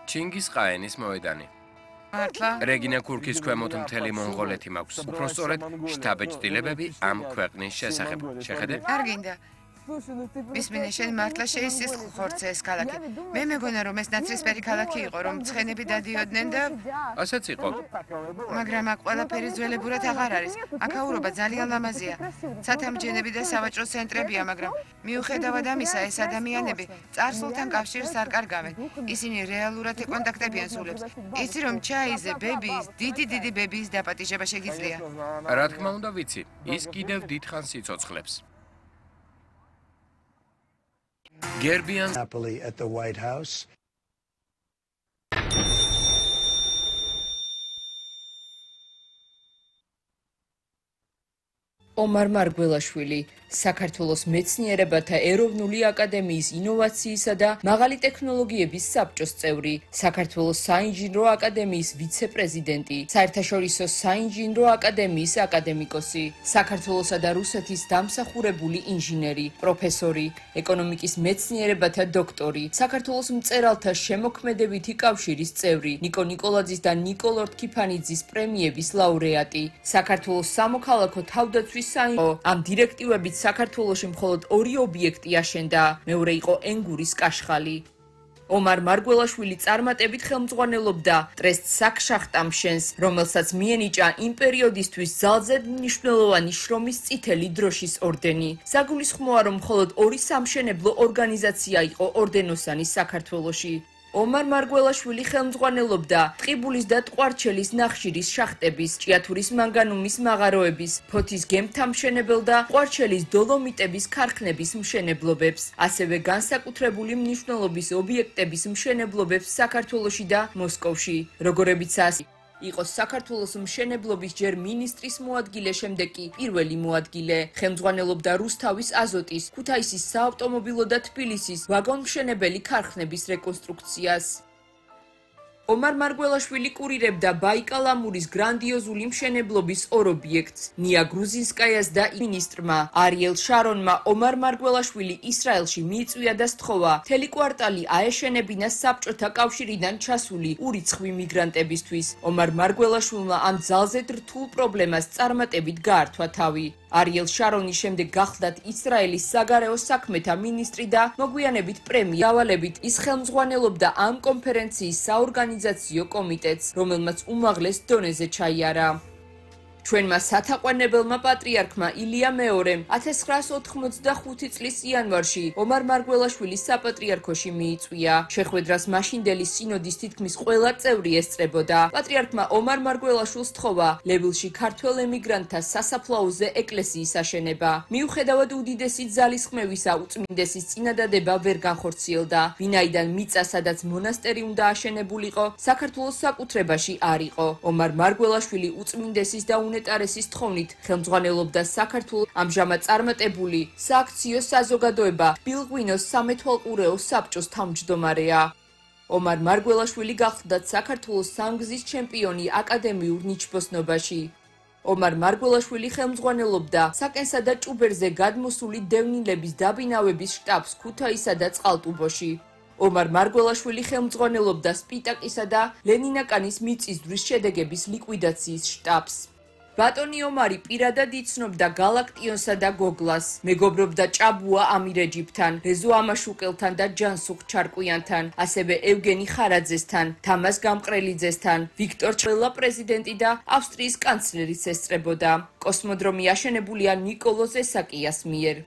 ჩინგის ყაენის მოედანი. მართლა? რეგინა ქურქის ქვემოთ მთელი მონღოლეთი მაქვს. უფრო სწორედ, შთაბეჭდილებები ამ ქვეყნის შესახებ. შეხედე? არ გინდა. მისმინე შენ მართლა შეისის ხორცე ეს ქალაქი. მე მეგონა რომ ეს ნაცრისფერი ქალაქი იყო, რომ ცხენები დადიოდნენ და ასეც იყო. მაგრამ აქ ყველაფერი ძველებურად აღარ არის. აქაურობა ძალიან ლამაზია. ცათამბჯენები და სავაჭრო ცენტრებია, მაგრამ მიუხედავად ამისა, ეს ადამიანები წარსულთან კავშირს არ კარგავენ. ისინი რეალურად ეკონტაქტებიან სულებს. იცი რომ ჩაიზე ბებიის, დიდი ბებიის დაპატიჟება შეგიძლია. რა თქმა უნდა ვიცი, ის კიდევ დიდხანს იცოცხლებს. Gerbian happily at the White House. ომარ მარგველაშვილი საქართველოს მეცნიერებათა ეროვნული აკადემიის ინოვაციისა და მაღალი ტექნოლოგიების საბჭოს წევრი, საქართველოს საინჟინრო აკადემიის ვიცე-პრეზიდენტი, საერთაშორისო საინჟინრო აკადემიის აკადემიკოსი, საქართველოსა და რუსეთის დამსახურებული ინჟინერი, პროფესორი, ეკონომიკის მეცნიერებათა დოქტორი, საქართველოს მწერალთა შემოქმედებითი კავშირის წევრი, ნიკო ნიკოლაძის და ნიკოლ ორთქიფანიძის პრემიების ლაურეატი, საქართველოს სამოქალაქო თავდაცვის ამ დირექტივებით საქართველოში მხოლოდ 2 ობიექტი აშენდა, მეორე იყო ენგურის კაშხალი. ომარ მარგველაშვილი წარმატებით ხელმძღვანელობდა ტრესტ საქშახტამშენს, რომელსაც მიენიჭა იმ პერიოდისთვის ძალზედ მნიშვნელოვანი შრომის წითელი დროშის ორდენი. საგულისხმოა, რომ მხოლოდ 2 სამშენებლო ორგანიზაცია იყო ორდენოსანი საქართველოში. ომარ მარგველაშვილი ხელმძღვანელობდა ტყიბულის და ტყვარჩელის ნახშირის შახტების, ჭიათურის მანგანუმის მაღაროების, ფოთის გემთამშენებელ და ტყვარჩელის დოლომიტების ქარხნების მშენებლობებს, ასევე განსაკუთრებული მნიშვნელობის ობიექტების მშენებლობებს საქართველოში და მოსკოვში, როგორებიცაა იყო საქართველოს მშენებლობის ჯერ მინისტრის მოადგილე, შემდეგ კი პირველი მოადგილე. ხელმძღვანელობდა რუსთავის აზოტის, ქუთაისის საავტომობილო და თბილისის ვაგონმშენებელი ქარხნების რეკონსტრუქციას. ომარ მარგველაშვილი კურირებდა ბაიკალ-ამურის გრანდიოზული მშენებლობის 2 ობიექტს. ნია გრუზინსკაიას და მინისტრმა არიელ შარონმა ომარ მარგველაშვილი ისრაელში მიიწვია და სთხოვა მთელი კვარტალი აეშენებინა საბჭოთა კავშირიდან ჩასული ურიცხვი მიგრანტებისთვის. ომარ მარგველაშვილმა ამ ძალზედ რთულ პრობლემას წარმატებით გაართვა თავი. არიელ შარონის შემდეგ გახლდათ ისრაელის საგარეო საქმეთა მინისტრი და მოგვიანებით პრემია დავალებით ის ხელმძღვანელობდა ამ კონფერენციის საორგანიზაციო კომიტეტს, რომელმაც უმაღლეს დონეზე ჩაიარა. ჩვენმა სათაყვანებელმა პატრიარქმა ილია მეორემ 1985 წლის იანვარში ომარ მარგველაშვილის საპატრიარქოში მიიწვია. შეხვედრას მაშინდელი სინოდის თითქმის ყველა წევრი ესწრებოდა. პატრიარქმა ომარ მარგველაშვილს სთხოვა ლებილში ქართველ ემიგრანტთა სასაფლაოზე ეკლესიის აშენება. მიუხედავად უდიდესი ძალისხმევისა, უწმინდესის წინადადება ვერ განხორციელდა, ვინაიდან მიწა, სადაც მონასტერი უნდა აშენებულიყო, საქართველოს საკუთრებაში არ იყო. ომარ მარგველაშვილი უწმინდესის და უნეტარესის თხოვნით ხელმძღვანელობდა საქართველოს ამჟამად წარმატებული სააქციო საზოგადოება ბილღვინოს სამეთვალყურეო საბჭოს თავმჯდომარეა. ომარ მარგველაშვილი გახლდათ საქართველოს სამგზის ჩემპიონი აკადემიურ ნიჩბოსნობაში. ომარ მარგველაშვილი ხელმძღვანელობდა საკენსა და ჭუბერზე გადმოსული დევნილების დაბინავების შტაბს ქუთაისსა და წყალტუბოში. ომარ მარგველაშვილი ხელმძღვანელობდა სპიტაკისა და ლენინაკანის მიწისძვრის შედეგების ლიკვიდაციის შტაბს. ბატონი ომარი პირადად იცნობდა გალაქტიონსა და გოგლას, მეგობრობდა ჭაბუა ამირეჯიბთან, რეზო ამაშუკელთან და ჯანსუხ ჩარკვიანთან, ასევე ევგენი ხარაძესთან, თამას გამყრელიძესთან, ვიქტორ ჭველა პრეზიდენტი და ავსტრიის კანცლერიც ესწრებოდა. კოსმოდრომი აშენებულია ნიკოლოზ ესაკიას მიერ.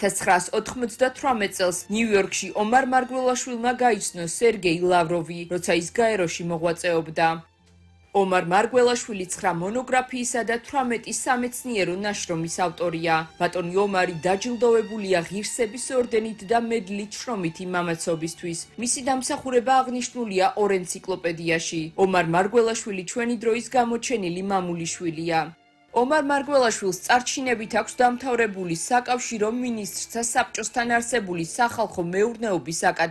1998 წელს ნიუ-იორკში ომარ მარგველაშვილმა გაიცნო სერგეი ლავროვი, როცა ის გაეროში მოღვაწეობდა. ომარ მარგველაშვილი 9 მონოგრაფიისა და 18 სამეცნიერო ნაშრომის ავტორია. ბატონი ომარი დაჯილდოვებულია ღირსების ორდენით და მედლით შრომითი მამაცობისთვის. მისი დამსახურება აღნიშნულია 2 ენციკლოპედიაში. ომარ მარგველაშვილი ჩვენი დროის გამოჩენილი მამულიშვილია. ომარ მარგველაშვილს წარჩინებით აქვს დამთავრებული საკავშირო მინისტრთა საბჭოსთან არსებული სახალხო მეურნეობის აკადემია.